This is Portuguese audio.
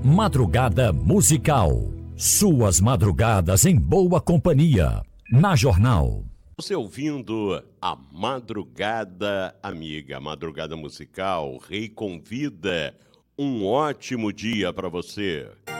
Madrugada Musical. Suas madrugadas em boa companhia. Na Jornal. Você ouvindo a Madrugada Amiga, Madrugada Musical, Rei convida. Um ótimo dia para você.